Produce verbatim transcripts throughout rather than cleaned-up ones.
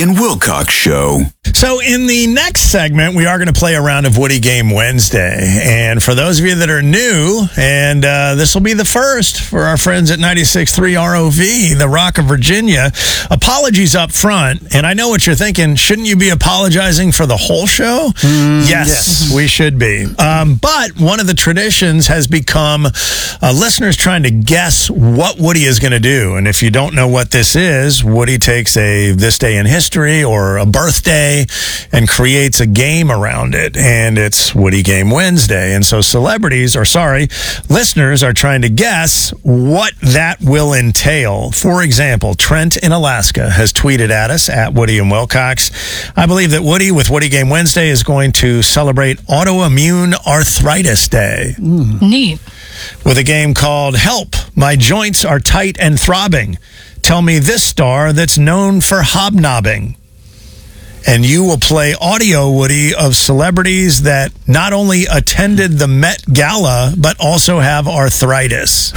and Wilcox Show. So in the next segment, we are going to play a round of Woody Game Wednesday. And for those of you that are new, and uh, this will be the first for our friends at ninety-six point three R O V, the Rock of Virginia, apologies up front. And I know what you're thinking. Shouldn't you be apologizing for the whole show? Mm, yes, yes, we should be. Um, but one of the traditions has become uh, listeners trying to guess what Woody is going to do. And if you don't know what this is, Woody takes a This Day in History or a birthday and creates a game around it, and it's Woody Game Wednesday. And so celebrities, or sorry, listeners are trying to guess what that will entail. For example, Trent in Alaska has tweeted at us, at Woody and Wilcox. I believe that Woody, with Woody Game Wednesday, is going to celebrate Autoimmune Arthritis Day. Mm. Neat. With a game called Help, My Joints Are Tight and Throbbing. Tell me this star that's known for hobnobbing. And you will play audio, Woody, of celebrities that not only attended the Met Gala, but also have arthritis.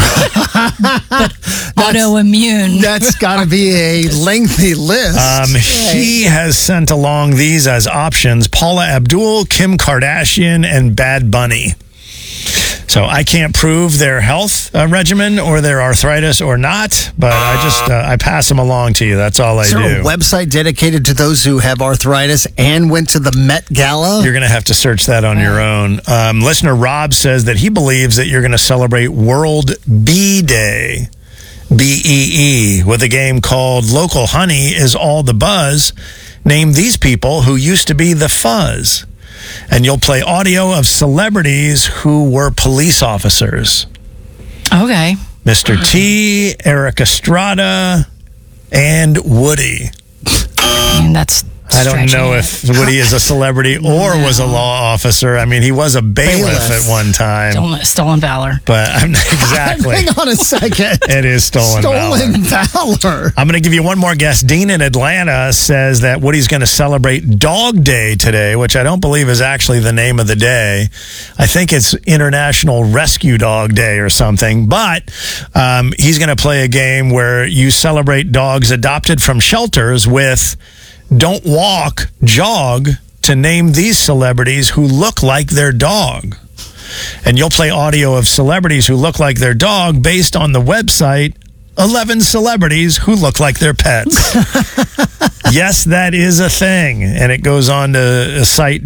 Autoimmune. That's got to be a lengthy list. Um, he has sent along these as options: Paula Abdul, Kim Kardashian, and Bad Bunny. So I can't prove their health uh, regimen or their arthritis or not, but I just uh, I pass them along to you. That's all I Is do. there a website dedicated to those who have arthritis and went to the Met Gala? You're going to have to search that on your own. Um, listener Rob says that he believes that you're going to celebrate World Bee Day, B E E, with a game called Local Honey Is All the Buzz. Name these people who used to be the Fuzz. And you'll play audio of celebrities who were police officers. Okay. Mister T, Eric Estrada, and Woody. I mean, that's I don't know if Woody is a celebrity or no. was a law officer. I mean, he was a bailiff, Bailiff. at one time. Stolen, stolen valor. But I'm exactly. Hang on a second. It is stolen, Stolen valor. valor. I'm going to give you one more guess. Dean in Atlanta says that Woody's going to celebrate Dog Day today, which I don't believe is actually the name of the day. I think it's International Rescue Dog Day or something. But um, he's going to play a game where you celebrate dogs adopted from shelters with Don't Walk, Jog, to name these celebrities who look like their dog. And you'll play audio of celebrities who look like their dog based on the website eleven Celebrities Who Look Like Their Pets. Yes, that is a thing. And it goes on to a site